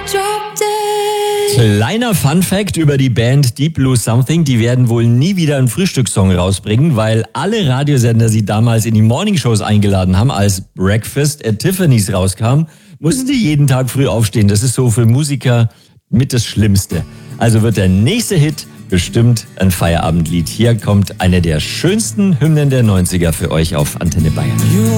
Kleiner Funfact über die Band Deep Blue Something. Die werden wohl nie wieder einen Frühstückssong rausbringen, weil alle Radiosender sie damals in die Morningshows eingeladen haben. Als Breakfast at Tiffany's rauskam, mussten die jeden Tag früh aufstehen. Das ist so für Musiker mit das Schlimmste. Also wird der nächste Hit bestimmt ein Feierabendlied. Hier kommt eine der schönsten Hymnen der 90er für euch auf Antenne Bayern.